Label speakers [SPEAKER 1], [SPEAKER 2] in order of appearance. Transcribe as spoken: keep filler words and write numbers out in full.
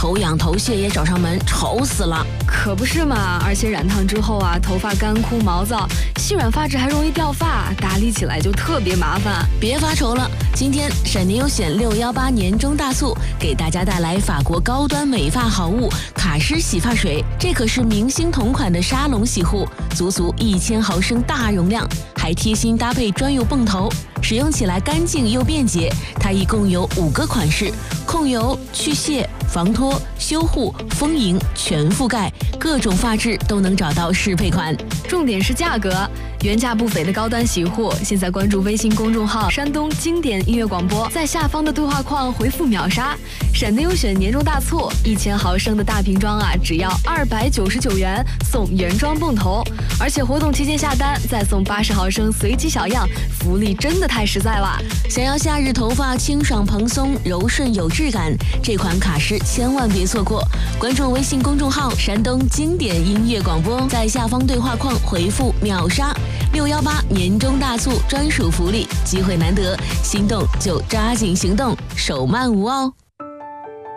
[SPEAKER 1] 头痒头屑也找上门，愁死了。
[SPEAKER 2] 可不是嘛，而且染烫之后啊，头发干枯毛躁，细软发质还容易掉发，打理起来就特别麻烦。
[SPEAKER 1] 别发愁了，今天闪电优选六一八年中大促给大家带来法国高端美发好物卡诗洗发水，这可是明星同款的沙龙洗护，足足一千毫升大容量，还贴心搭配专用泵头，使用起来干净又便捷。它一共有五个款式，控油、去屑、防脱、修护、丰盈，全覆盖，各种发质都能找到适配款。
[SPEAKER 2] 重点是价格，原价不菲的高端洗护，现在关注微信公众号山东经典音乐广播，在下方的对话框回复秒杀，闪电优选年终大促，一千毫升的大瓶装啊，只要二百九十九元送原装泵头，而且活动期间下单再送八十毫升随机小样，福利真的太实在了。
[SPEAKER 1] 想要夏日头发清爽蓬松、柔顺有质感，这款卡诗千万别错过。关注微信公众号山东经典音乐广播，在下方对话框回复秒杀，六一八年终大促专属福利，机会难得，心动就抓紧行动，手慢无哦。